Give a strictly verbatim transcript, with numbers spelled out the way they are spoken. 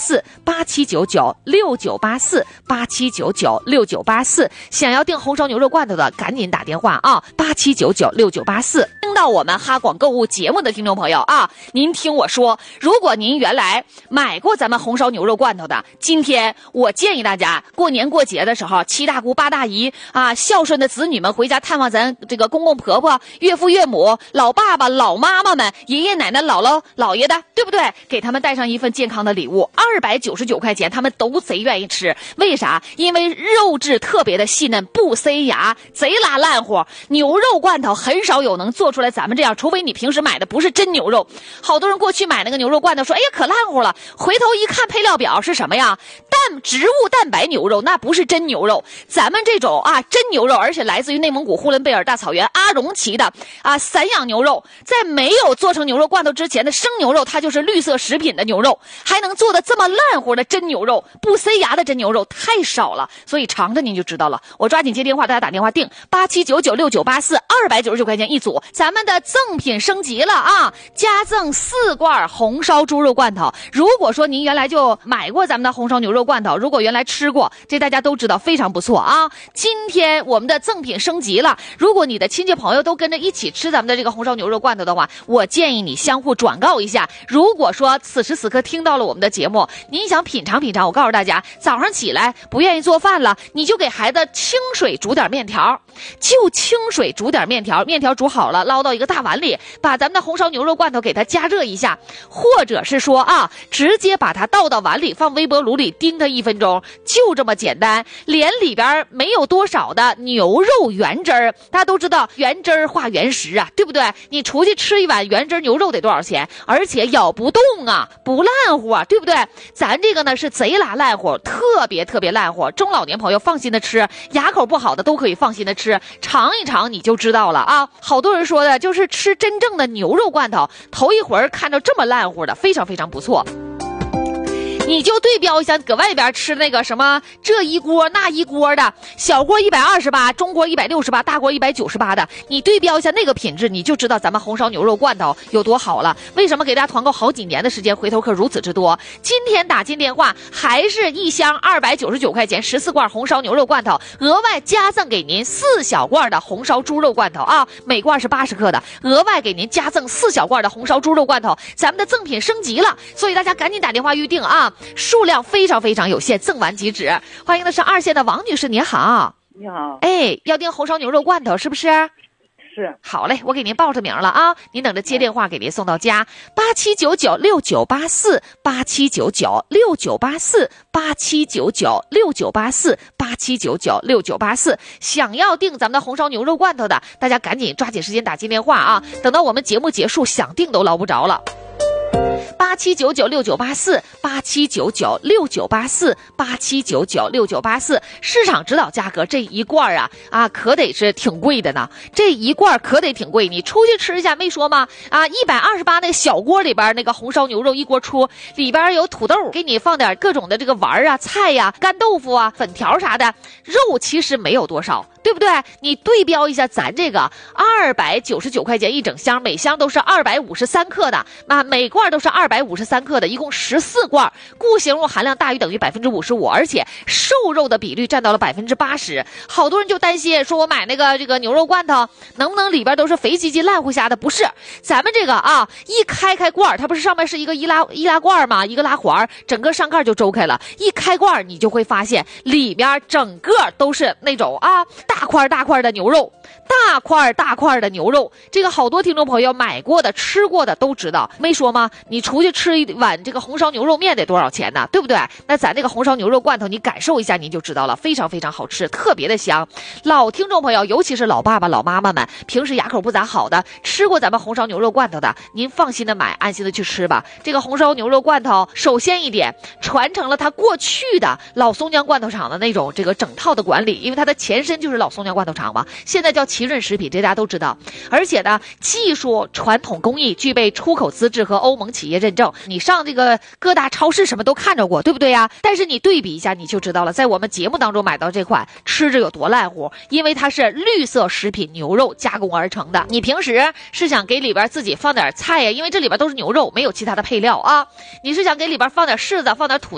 四八七九九六九八四八七九九六九八四，想要订红烧牛肉罐头的赶紧打电话啊，八七九九六九八四。听到我们哈广购物节目的听众朋友啊，您听我说，如果您原来买过咱们红烧牛肉罐头的，今天我建议大家过年过节的时候，七大姑八大姨啊，孝顺的子女们回家探望咱这个公公婆婆、岳父岳母、老爸爸、老妈妈们、爷爷奶奶、姥姥姥爷的，对不对？给他们带上一份健康的礼物，二百九十九块钱，他们都贼愿意吃。为啥？因为肉质特别的细嫩，不塞牙，贼拉烂乎。牛肉罐头很少有能做出来咱们这样，除非你平时买的不是真牛肉。好多人过去买那个牛肉罐头说，哎呀可烂乎了，回头一看配料表是什么呀？蛋植物蛋白牛肉，那不是真牛肉。咱们这种啊真牛肉，而且来自于内蒙古呼伦贝尔大草原阿荣旗的啊散养牛肉，在没有做成牛肉罐头之前的生牛肉，它就是绿色食品的牛肉，还能做的这么烂乎的真牛肉，不塞牙的真牛肉太少了，所以尝着您就知道了。我抓紧接电话，大家打电话订八七九九六九八四，二百九十九块钱一组。咱们的赠品升级了啊，加赠四罐红烧猪肉罐头。如果说您原来就买过咱们的红烧牛肉罐头，如果原来吃过，这大家都知道非常不错啊。今天我们的赠品升级了，如果你的亲戚朋友都跟着一起吃咱们的这个红烧牛肉罐头的话，我建议你相互转告一下。如果说此时此刻听到了我们的节目，您想品尝品尝，我告诉大家，早上起来不愿意做饭了，你就给孩子清水煮点面条，就清水煮点面条，面条煮好了捞到一个大碗里，把咱们的红烧牛肉罐头给它加热一下，或者是说啊，直接把它倒到碗里，放微波炉里叮它一分钟，就这么简单。连里边没有多少的牛肉原汁儿，大家都知道原汁儿化原食啊，对不对？你出去吃一碗原汁牛肉得多少钱？而且咬不动啊，不烂乎啊，对不对？咱这个呢是贼拉烂乎，特别特别烂乎，中老年朋友放心的吃，牙口不好的都可以放心的吃，尝一尝你就知道了啊。好多人说的就是吃真正的牛肉罐头，头一回看着这么烂乎的，非常非常不错。你就对标一下，搁外边吃那个什么这一锅那一锅的，小锅一百二十八，中锅一百六十八，大锅一百九十八的，你对标一下那个品质，你就知道咱们红烧牛肉罐头有多好了。为什么给大家团购好几年的时间，回头客如此之多？今天打进电话，还是一箱二百九十九块钱，十四罐红烧牛肉罐头，额外加赠给您四小罐的红烧猪肉罐头啊，每罐是八十克的，额外给您加赠四小罐的红烧猪肉罐头，咱们的赠品升级了，所以大家赶紧打电话预定啊！数量非常非常有限，赠完即止。欢迎的是二线的王女士，你好。 你好。 哎，要订红烧牛肉罐头是不是？ 是。 好嘞，我给您报上名了啊，您等着接电话给您送到家。八七九九六九八四，八七九九六九八四，八七九九六九八四，八七九九六九八四。想要订咱们的红烧牛肉罐头的，大家赶紧抓紧时间打进电话啊，等到我们节目结束，想订都捞不着了。八七九九六九八四，八七九九六九八四，八七九九六九八四。市场指导价格这一罐啊啊，可得是挺贵的呢。这一罐可得挺贵，你出去吃一下没说吗？啊，一百二十八那小锅里边那个红烧牛肉一锅出，里边有土豆，给你放点各种的这个丸啊、菜呀、啊、干豆腐啊、粉条啥的，肉其实没有多少。对不对？你对标一下咱这个二百九十九块钱一整箱，每箱都是二百五十三克的，那每罐都是二百五十三克的，一共十四罐，固形物含量大于等于百分之五十五，而且瘦肉的比率占到了百分之八十。好多人就担心说，我买那个这个牛肉罐头能不能里边都是肥唧唧烂乎瞎的？不是，咱们这个啊，一开开罐，它不是上面是一个易拉易拉罐吗？一个拉环，整个上盖就周开了。一开罐，你就会发现里面整个都是那种啊。大块大块的牛肉，大块大块的牛肉，这个好多听众朋友买过的吃过的都知道，没说吗？你出去吃一碗这个红烧牛肉面得多少钱呢？对不对？那咱这个红烧牛肉罐头你感受一下您就知道了，非常非常好吃，特别的香。老听众朋友，尤其是老爸爸老妈妈们，平时牙口不咋好的，吃过咱们红烧牛肉罐头的，您放心的买，安心的去吃吧。这个红烧牛肉罐头首先一点传承了它过去的老松江罐头厂的那种这个整套的管理，因为它的前身就是老松江罐头厂嘛，现在叫奇润食品，这大家都知道。而且呢，技术传统工艺具备出口资质和欧盟企业认证，你上这个各大超市什么都看着过，对不对呀？但是你对比一下你就知道了，在我们节目当中买到这款吃着有多烂乎，因为它是绿色食品牛肉加工而成的。你平时是想给里边自己放点菜呀，因为这里边都是牛肉，没有其他的配料啊。你是想给里边放点柿子，放点土